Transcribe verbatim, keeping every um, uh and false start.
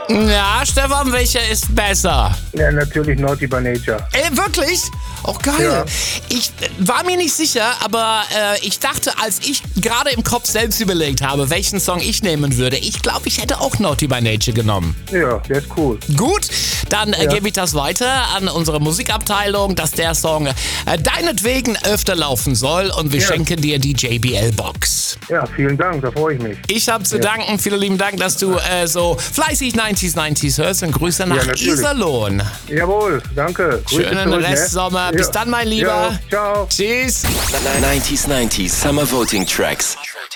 Ja, Stefan, welcher ist besser? Ja, natürlich Naughty by Nature. Ey, wirklich? Auch geil. Ja. Ich äh, war mir nicht sicher, aber äh, ich dachte, als ich gerade im Kopf selbst überlegt habe, welchen Song ich nehmen würde, ich glaube, ich hätte auch Naughty by Nature genommen. Ja, der ist cool. Gut, dann äh, Ja. gebe ich das weiter an unsere Musikabteilung, dass der Song äh, deinetwegen öfter laufen soll und wir Ja. schenken dir die J B L-Box. Ja, vielen Dank, da freue ich mich. Ich habe zu Ja. danken, vielen lieben Dank, dass du äh, so fleißig neunzig neunzig hörst und Grüße nach natürlich. Iserlohn. Jawohl, danke. Grüße Schönen zurück, ne? Restsommer. Bis Ja. dann, mein Lieber. Ja, ciao. Tschüss. nineties nineties Summer Voting Tracks.